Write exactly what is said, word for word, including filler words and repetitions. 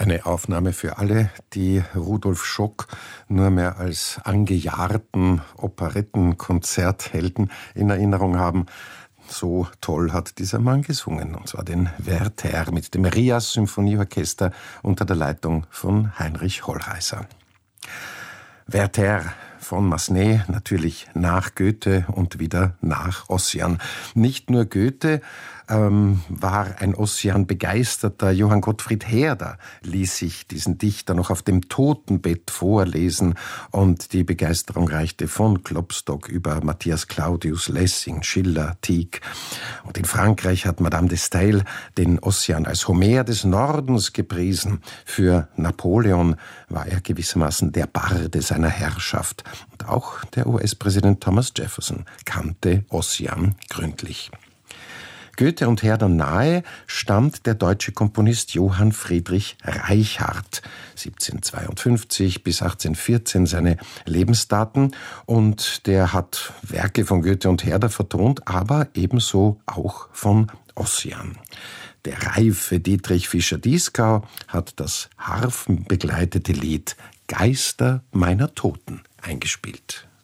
Eine Aufnahme für alle, die Rudolf Schock nur mehr als angejahrten Operettenkonzerthelden in Erinnerung haben. So toll hat dieser Mann gesungen, und zwar den Werther mit dem Rias Symphonieorchester unter der Leitung von Heinrich Hollreiser. Werther von Massenet, natürlich nach Goethe und wieder nach Ossian. Nicht nur Goethe ähm, war ein Ossian-begeisterter. Johann Gottfried Herder ließ sich diesen Dichter noch auf dem Totenbett vorlesen, und die Begeisterung reichte von Klopstock über Matthias Claudius, Lessing, Schiller, Tieck. Und in Frankreich hat Madame de Staël den Ossian als Homer des Nordens gepriesen. Für Napoleon war er gewissermaßen der Barde seiner Herrschaft. Und auch der U S-Präsident Thomas Jefferson kannte Ossian gründlich. Goethe und Herder nahe stammt der deutsche Komponist Johann Friedrich Reichardt. siebzehnhundertzweiundfünfzig bis achtzehnhundertvierzehn seine Lebensdaten. Und der hat Werke von Goethe und Herder vertont, aber ebenso auch von Ossian. Der reife Dietrich Fischer-Dieskau hat das harfenbegleitete Lied »Geister meiner Toten« eingespielt.